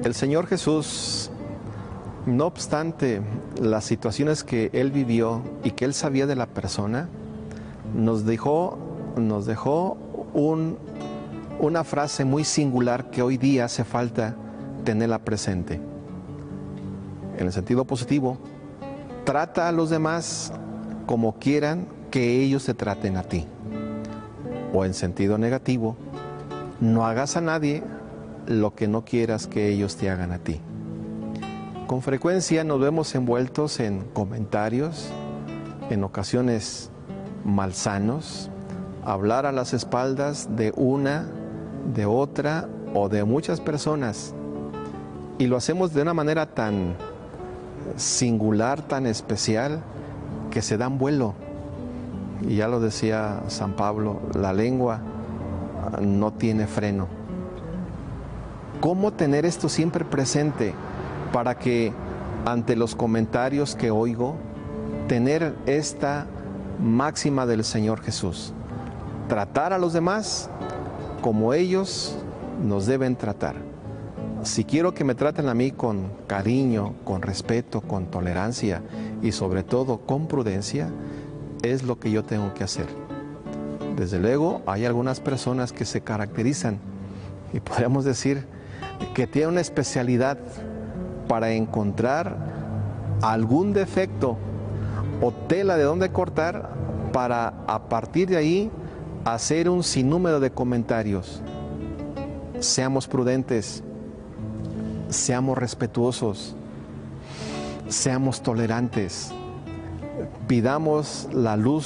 El Señor Jesús, no obstante las situaciones que Él vivió y que Él sabía de la persona, nos dejó una frase muy singular que hoy día hace falta tenerla presente. En el sentido positivo, trata a los demás como quieran que ellos te traten a ti. O en sentido negativo, no hagas a nadie lo que no quieras que ellos te hagan a ti. Con frecuencia nos vemos envueltos en comentarios, en ocasiones malsanos, hablar a las espaldas de una, de otra o de muchas personas. Y lo hacemos de una manera tan singular, tan especial, que se dan vuelo. Y ya lo decía San Pablo, la lengua no tiene freno. ¿Cómo tener esto siempre presente para que ante los comentarios que oigo, tener esta máxima del Señor Jesús? Tratar a los demás como ellos nos deben tratar. Si quiero que me traten a mí con cariño, con respeto, con tolerancia y sobre todo con prudencia, es lo que yo tengo que hacer. Desde luego, hay algunas personas que se caracterizan y podríamos decir que tienen una especialidad para encontrar algún defecto o tela de donde cortar para a partir de ahí hacer un sinnúmero de comentarios. Seamos prudentes, seamos respetuosos, seamos tolerantes, pidamos la luz